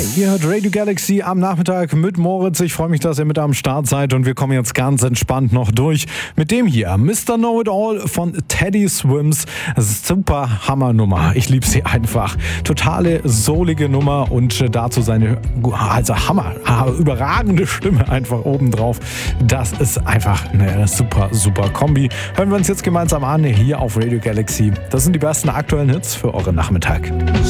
Ihr hört Radio Galaxy am Nachmittag mit Moritz. Ich freue mich, dass ihr mit am Start seid und wir kommen jetzt ganz entspannt noch durch mit dem hier. Mr. Know-It-All von Teddy Swims. Das ist super Hammernummer. Ich liebe sie einfach. Totale soulige Nummer und dazu seine überragende Stimme einfach obendrauf. Das ist einfach eine super Kombi. Hören wir uns jetzt gemeinsam an hier auf Radio Galaxy. Das sind die besten aktuellen Hits für euren Nachmittag.